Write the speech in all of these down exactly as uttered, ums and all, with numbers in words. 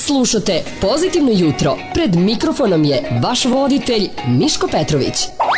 Slušate Pozitivno jutro. Pred mikrofonom je vaš voditelj Miško Petrović.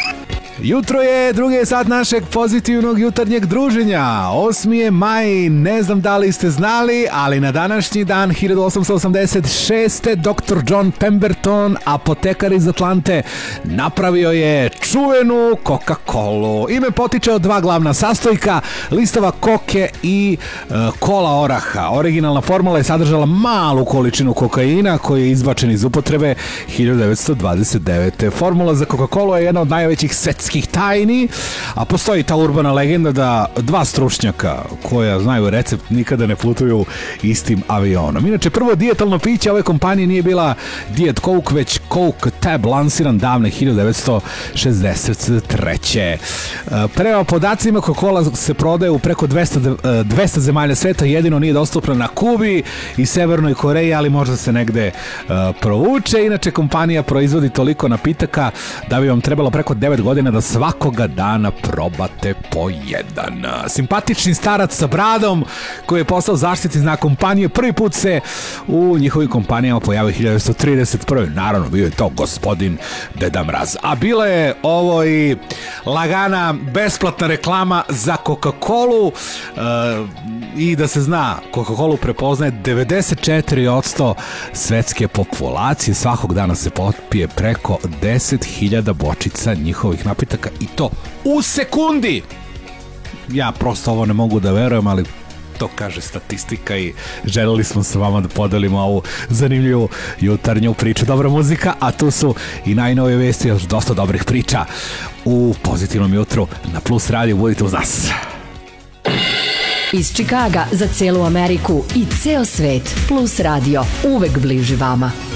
Jutro je, drugi je sat našeg pozitivnog jutarnjeg druženja. osmi je maj, ne znam da li ste znali, ali na današnji dan hiljadu osamsto osamdeset šeste. doktor John Pemberton, apotekar iz Atlante, napravio je čuvenu Coca-Colu. Ime potiče od dva glavna sastojka, listova koke i e, kola oraha. Originalna formula je sadržala malu količinu kokaina koji je izbačen iz upotrebe hiljadu devetsto dvadeset devete. Formula za Coca-Colu je jedna od najvećih svetskih tajni, a postoji ta urbana legenda da dva stručnjaka koja znaju recept nikada ne putuju istim avionom. Inače, prvo dijetalno piće ove kompanije nije bila Diet Coke, već Coke Tab, lansiran davne hiljadu devetsto šezdeset treće. Prema podacima, Coca-Cola se prodaje u preko dvesta, dvesta zemalja sveta, jedino nije dostupna na Kubi i Severnoj Koreji, ali možda se negde uh, provuče. Inače, kompanija proizvodi toliko napitaka da bi vam trebalo preko devet godina da svakoga dana probate po jedan. Simpatični starac sa bradom koji je postao zaštitni znak kompanije, prvi put se u njihovim kompanijama pojavio hiljadu devetsto trideset prve. Naravno, bio je to gospodin Deda Mraz. A bila je ovo i lagana besplatna reklama za Coca-Colu, e, i da se zna, Coca-Colu prepoznaje devedeset četiri posto svetske populacije. Svakog dana se popije preko deset hiljada bočica njihovih napitaka i to u sekundi. Ja prosto ovo ne mogu da verujem, ali to kaže statistika i želeli smo sa vama da podelimo ovu zanimljivu jutarnju priču. Dobra muzika, a tu su i najnovije vesti, još dosta dobrih priča u Pozitivnom jutru na Plus Radio. Budite uz nas. Iz Čikaga za celu Ameriku i ceo svet. Plus Radio, uvek bliži vama.